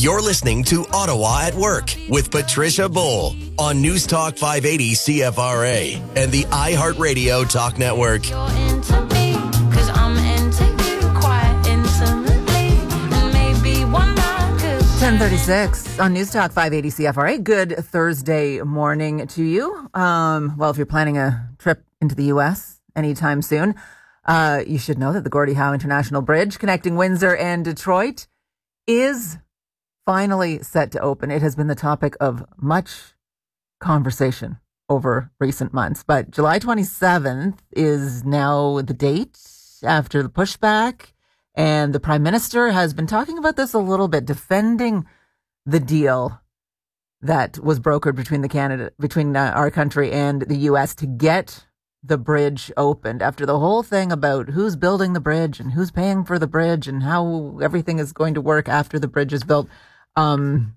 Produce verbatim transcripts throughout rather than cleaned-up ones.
You're listening to Ottawa at Work with Patricia Bowl on News Talk five eighty C F R A and the iHeartRadio Talk Network. You're into me, 'cause I'm into you quite intimately. And maybe one night could ten thirty-six on News Talk five eighty C F R A. Good Thursday morning to you. Um, well, if you're planning a trip into the U S anytime soon, uh, you should know that the Gordie Howe International Bridge connecting Windsor and Detroit is finally set to open. It has been the topic of much conversation over recent months, but July twenty-seventh is now the date after the pushback, and the Prime Minister has been talking about this a little bit, defending the deal that was brokered between the Canada, between uh, our country and the U S to get the bridge opened after the whole thing about who's building the bridge and who's paying for the bridge and how everything is going to work after the bridge is built. Um,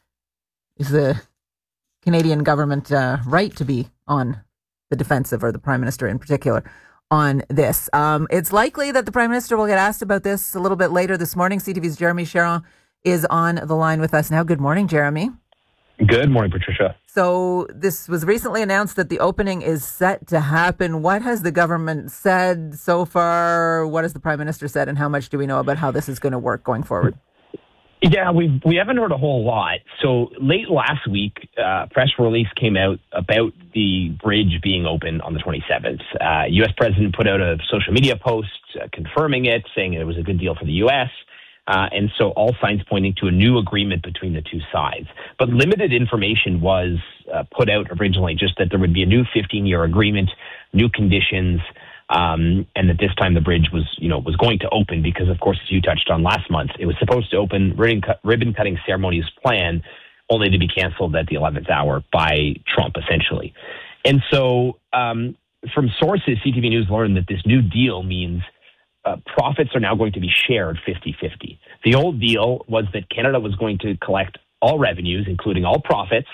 is the Canadian government uh, right to be on the defensive, or the Prime Minister in particular, on this? Um, it's likely that the Prime Minister will get asked about this a little bit later this morning. C T V's Jeremy Sharon is on the line with us now. Good morning, Jeremy. Good morning, Patricia. So this was recently announced that the opening is set to happen. What has the government said so far? What has the Prime Minister said, and how much do we know about how this is going to work going forward? Yeah, we we haven't heard a whole lot. So late last week, uh, press release came out about the bridge being open on the twenty-seventh. Uh, U S President put out a social media post uh, confirming it, saying it was a good deal for the U S, uh, and so all signs pointing to a new agreement between the two sides. But limited information was uh, put out originally, just that there would be a new fifteen-year agreement, new conditions, Um, and that this time the bridge was, you know, was going to open because, of course, as you touched on last month, it was supposed to open. Ribbon, cut, ribbon cutting ceremonies planned, only to be canceled at the eleventh hour by Trump, essentially. And so, um, from sources, C T V News learned that this new deal means uh, profits are now going to be shared fifty-fifty. The old deal was that Canada was going to collect all revenues, including all profits,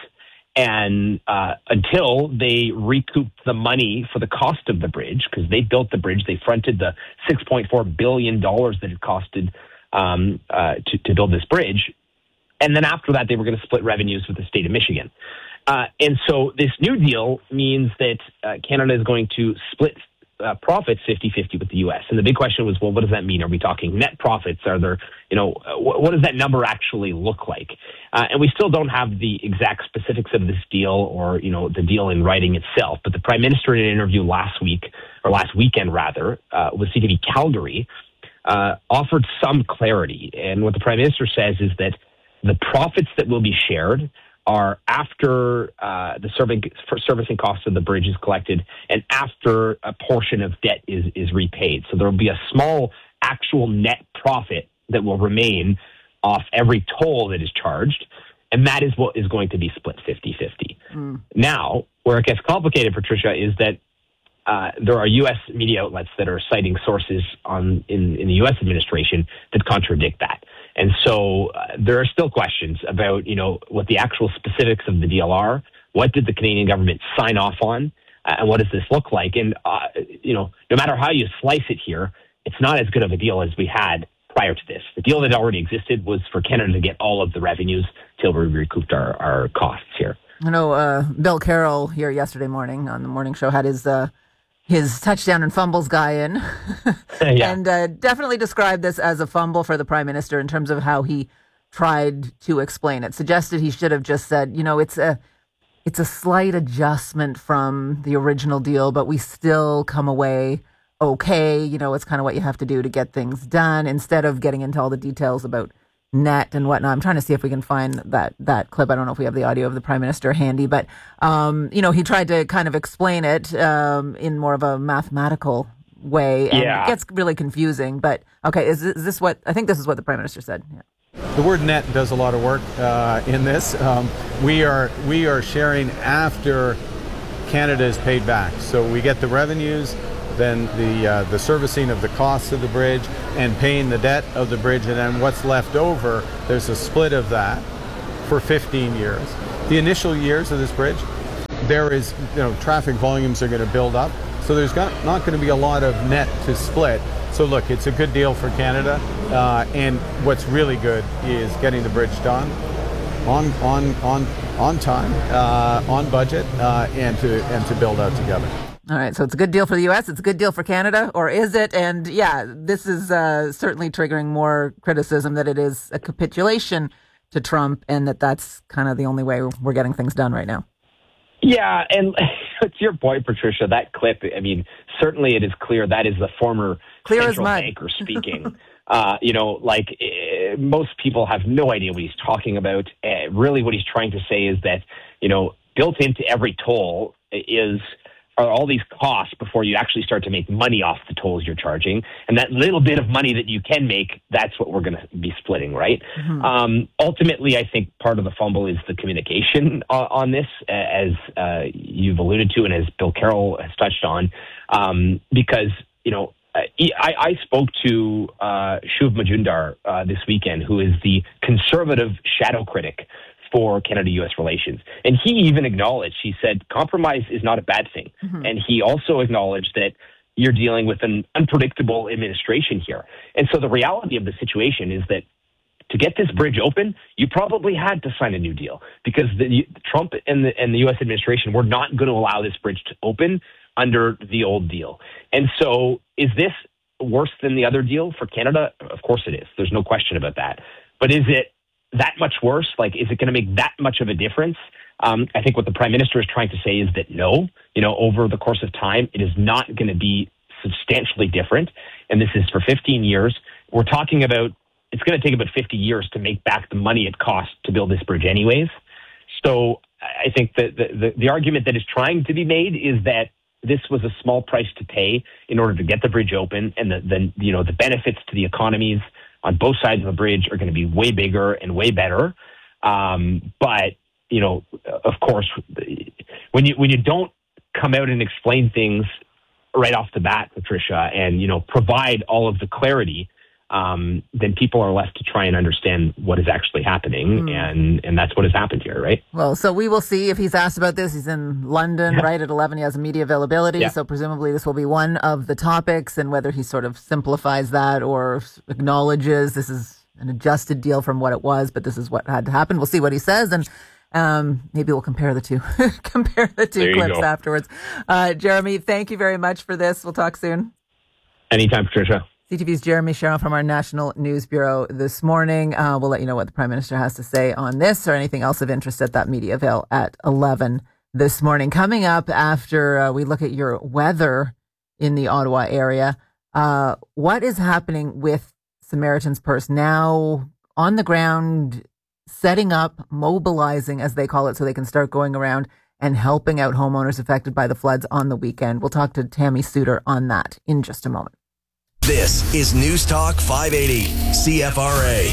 and uh, until they recouped the money for the cost of the bridge, because they built the bridge, they fronted the six point four billion dollars that it costed um, uh, to, to build this bridge. And then after that, they were going to split revenues with the state of Michigan. Uh, and so this new deal means that uh, Canada is going to split uh, profits fifty-fifty with the U S. And the big question was, well, what does that mean? Are we talking net profits? Are there, you know, what, what does that number actually look like? Uh, and we still don't have the exact specifics of this deal, or, you know, the deal in writing itself. But the Prime Minister, in an interview last week, or last weekend rather, uh, with C T V Calgary, uh, offered some clarity. And what the Prime Minister says is that the profits that will be shared are after uh, the serving, for servicing costs of the bridge is collected and after a portion of debt is, is repaid. So there will be a small actual net profit that will remain off every toll that is charged, and that is what is going to be split fifty-fifty. Mm. Now, where it gets complicated, Patricia, is that uh, there are U S media outlets that are citing sources on in, in the U S administration that contradict that. And so uh, there are still questions about, you know, what the actual specifics of the deal are. What did the Canadian government sign off on? Uh, and what does this look like? And, uh, you know, no matter how you slice it here, it's not as good of a deal as we had prior to this. The deal that already existed was for Canada to get all of the revenues till we recouped our, our costs here. I know uh, Bill Carroll here yesterday morning on the morning show had his uh, his touchdown and fumbles guy in yeah. and uh, definitely described this as a fumble for the Prime Minister in terms of how he tried to explain it. Suggested he should have just said, you know, it's a it's a slight adjustment from the original deal, but we still come away okay. You know, it's kind of what you have to do to get things done, instead of getting into all the details about net and whatnot. I'm trying to see if we can find that that clip. I don't know if we have the audio of the Prime Minister handy, but um, you know, he tried to kind of explain it um, in more of a mathematical way, and yeah. it gets really confusing. But okay, is this, is this what I think? This is what the Prime Minister said. Yeah. The word net does a lot of work uh, in this. Um, we are we are sharing after Canada is paid back, so we get the revenues, then the uh, the servicing of the costs of the bridge and paying the debt of the bridge, and then what's left over, there's a split of that for fifteen years. The initial years of this bridge, there is, you know, traffic volumes are going to build up, so there's got, not going to be a lot of net to split So look, it's a good deal for Canada, uh, and what's really good is getting the bridge done on on on on time, uh, on budget, uh, and to and to build out together. All right, so it's a good deal for the U S, it's a good deal for Canada, or is it? And yeah, this is uh, certainly triggering more criticism that it is a capitulation to Trump and that that's kind of the only way we're getting things done right now. Yeah, and to your point, Patricia, that clip, I mean, certainly it is clear that is the former clear central banker speaking. uh, you know, like uh, most people have no idea what he's talking about. Uh, really what he's trying to say is that, you know, built into every toll is are all these costs before you actually start to make money off the tolls you're charging. And that little bit of money that you can make, that's what we're going to be splitting, right? Mm-hmm. Um, ultimately, I think part of the fumble is the communication uh, on this, as uh, you've alluded to and as Bill Carroll has touched on, um, because, you know, I, I spoke to uh, Shubh Majumdar uh, this weekend, who is the conservative shadow critic for Canada-U S relations. And he even acknowledged, he said, compromise is not a bad thing. Mm-hmm. And he also acknowledged that you're dealing with an unpredictable administration here. And so the reality of the situation is that to get this bridge open, you probably had to sign a new deal because the, Trump and the, and the U S administration were not going to allow this bridge to open under the old deal. And so is this worse than the other deal for Canada? Of course it is. There's no question about that. But is it that much worse? Like, is it going to make that much of a difference? Um, I think what the Prime Minister is trying to say is that no, you know, over the course of time, it is not going to be substantially different. And this is for fifteen years. We're talking about, it's going to take about fifty years to make back the money it costs to build this bridge anyways. So I think that the, the, the argument that is trying to be made is that this was a small price to pay in order to get the bridge open, and the, the you know, the benefits to the economies on both sides of the bridge are going to be way bigger and way better. Um, but, you know, of course, when you when you don't come out and explain things right off the bat, Patricia, and, you know, provide all of the clarity, um, then people are left to try and understand what is actually happening. Mm. And, and that's what has happened here, right? Well, so we will see if he's asked about this. He's in London, yeah. right, at eleven. He has media availability. Yeah. So presumably this will be one of the topics, and whether he sort of simplifies that or acknowledges this is an adjusted deal from what it was, but this is what had to happen. We'll see what he says. And um, maybe we'll compare the two, compare the two clips go. afterwards. Uh, Jeremy, thank you very much for this. We'll talk soon. Anytime, Patricia. C T V's Jeremy Sherrill from our National News Bureau this morning. Uh, we'll let you know what the Prime Minister has to say on this or anything else of interest at that media avail at eleven this morning. Coming up after uh, we look at your weather in the Ottawa area, uh, what is happening with Samaritan's Purse now on the ground, setting up, mobilizing, as they call it, so they can start going around and helping out homeowners affected by the floods on the weekend. We'll talk to Tammy Suter on that in just a moment. This is News Talk five eighty C F R A.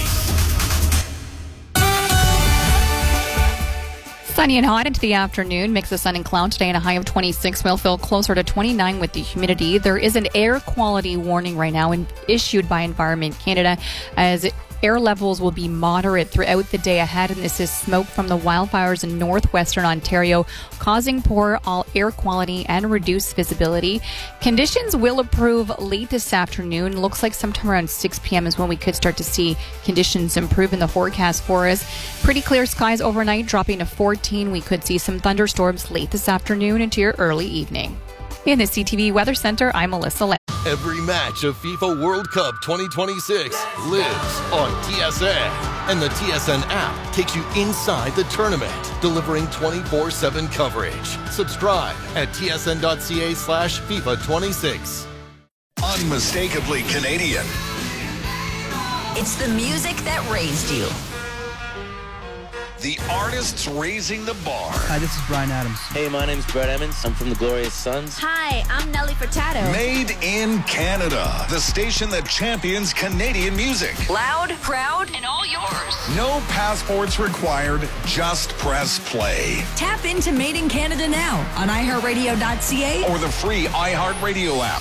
Sunny and hot into the afternoon. Mix of sun and cloud today and a high of twenty-six. Will feel closer to twenty-nine with the humidity. There is an air quality warning right now and issued by Environment Canada as it air levels will be moderate throughout the day ahead, and this is smoke from the wildfires in northwestern Ontario, causing poor all air quality and reduced visibility. Conditions will improve late this afternoon. Looks like sometime around six p.m. is when we could start to see conditions improve in the forecast for us. Pretty clear skies overnight, dropping to fourteen. We could see some thunderstorms late this afternoon into your early evening. In the C T V Weather Center, I'm Melissa Lett. Every match of FIFA World Cup twenty twenty-six lives on T S N. And the T S N app takes you inside the tournament, delivering twenty-four seven coverage. Subscribe at tsn.ca slash FIFA 26. Unmistakably Canadian. It's the music that raised you. The artists raising the bar. Hi, this is Bryan Adams. Hey, my name's Brett Emmons. I'm from the Glorious Sons. Hi, I'm Nelly Furtado. Made in Canada. The station that champions Canadian music. Loud, proud, and all yours. No passports required. Just press play. Tap into Made in Canada now on i heart radio dot c a or the free iHeartRadio app.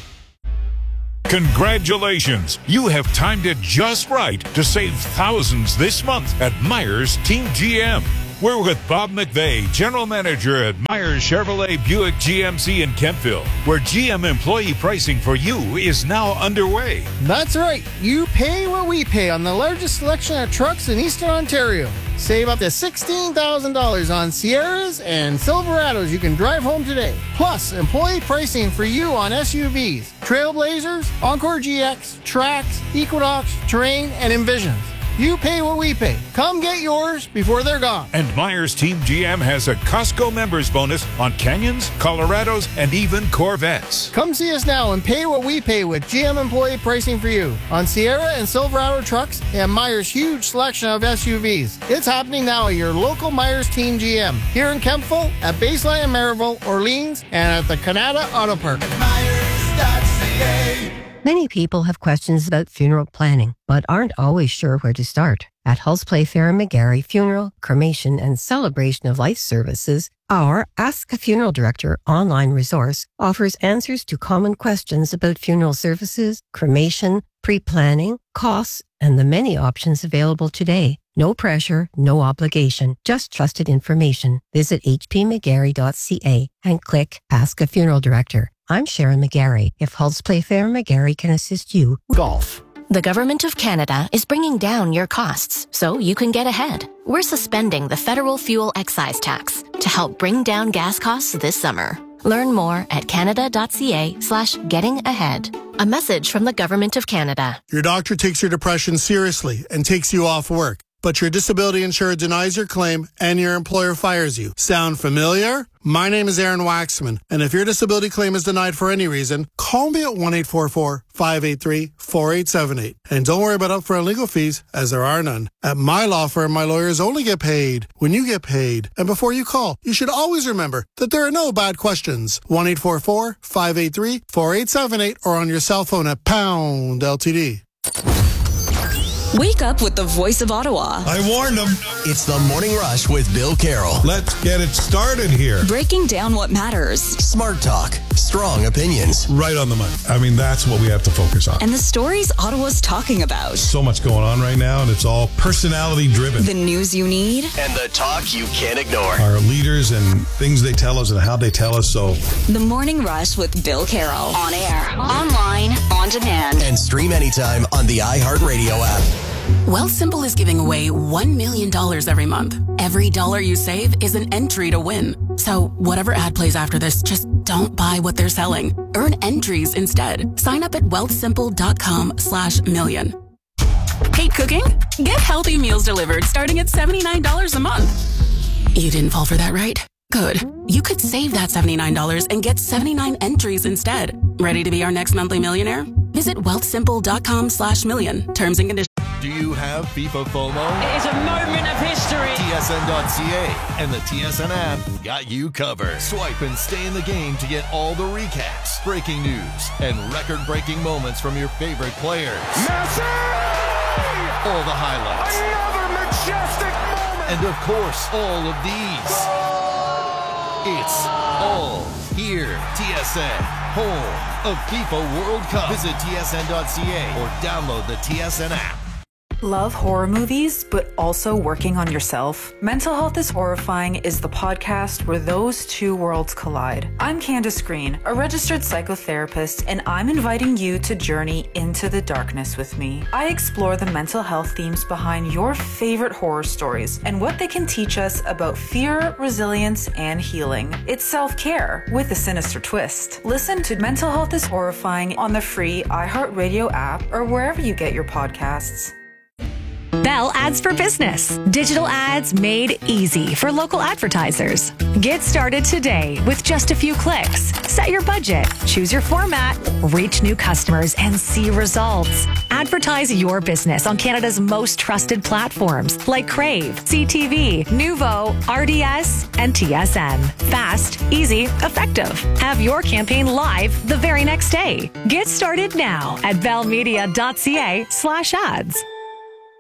Congratulations! You have timed it just right to save thousands this month at Myers Team G M. We're with Bob McVeigh, General Manager at Myers Chevrolet Buick G M C in Kempville, where G M employee pricing for you is now underway. That's right. You pay what we pay on the largest selection of trucks in Eastern Ontario. Save up to sixteen thousand dollars on Sierras and Silverados you can drive home today. Plus, employee pricing for you on S U Vs, Trailblazers, Encore G X, Trax, Equinox, Terrain, and Envisions. You pay what we pay. Come get yours before they're gone. And Myers Team G M has a Costco members bonus on Canyons, Colorados, and even Corvettes. Come see us now and pay what we pay with G M employee pricing for you on Sierra and Silverado trucks and Myers' huge selection of S U Vs. It's happening now at your local Myers Team G M here in Kempville, at Baseline in Maryville, Orleans, and at the Canada Auto Park. Myers dot C A. Many people have questions about funeral planning, but aren't always sure where to start. At Hulse Playfair McGarry Funeral, Cremation, and Celebration of Life Services, our Ask a Funeral Director online resource offers answers to common questions about funeral services, cremation, pre-planning, costs, and the many options available today. No pressure, no obligation, just trusted information. Visit h p mcgarry dot c a and click Ask a Funeral Director. I'm Sharon McGarry. If Hulse Playfair McGarry can assist you, golf. The Government of Canada is bringing down your costs so you can get ahead. We're suspending the federal fuel excise tax to help bring down gas costs this summer. Learn more at canada dot c a slash getting ahead. A message from the Government of Canada. Your doctor takes your depression seriously and takes you off work, but your disability insurer denies your claim and your employer fires you. Sound familiar? My name is Aaron Waxman, and if your disability claim is denied for any reason, call me at one eight four four, five eight three, four eight seven eight. And don't worry about upfront legal fees, as there are none. At my law firm, my lawyers only get paid when you get paid. And before you call, you should always remember that there are no bad questions. one eight four four, five eight three, four eight seven eight or on your cell phone at pound L T D. Wake up with the voice of Ottawa. I warned them. It's the Morning Rush with Bill Carroll. Let's get it started here. Breaking down what matters. Smart talk, strong opinions. Right on the money. I mean, that's what we have to focus on. And the stories Ottawa's talking about. So much going on right now, and it's all personality driven. The news you need. And the talk you can't ignore. Our leaders and things they tell us and how they tell us. So, The Morning Rush with Bill Carroll. On air, online, on demand. And stream anytime on the iHeartRadio app. Wealthsimple is giving away one million dollars every month. Every dollar you save is an entry to win. So whatever ad plays after this, just don't buy what they're selling. Earn entries instead. Sign up at wealthsimple.com slash million. Hate cooking? Get healthy meals delivered starting at seventy-nine dollars a month. You didn't fall for that, right? Good. You could save that seventy-nine dollars and get seventy-nine entries instead. Ready to be our next monthly millionaire? Visit wealthsimple.com slash million. Terms and conditions. Do you have FIFA FOMO? It is a moment of history. T S N dot C A and the T S N app got you covered. Swipe and stay in the game to get all the recaps, breaking news, and record-breaking moments from your favorite players. Messi! All the highlights. Another majestic moment. And of course, all of these. It's all here. T S N, home of FIFA World Cup. Visit T S N dot C A or download the T S N app. Love horror movies, but also working on yourself? Mental Health is Horrifying is the podcast where those two worlds collide. I'm Candace Green, a registered psychotherapist, and I'm inviting you to journey into the darkness with me. I explore the mental health themes behind your favorite horror stories and what they can teach us about fear, resilience, and healing. It's self-care with a sinister twist. Listen to Mental Health is Horrifying on the free iHeartRadio app or wherever you get your podcasts. Bell Ads for Business. Digital ads made easy for local advertisers. Get started today with just a few clicks. Set your budget, choose your format, reach new customers, and see results. Advertise your business on Canada's most trusted platforms like Crave, C T V, Nuvo, R D S, and T S N. Fast, easy, effective. Have your campaign live the very next day. Get started now at bellmedia dot c a slash ads.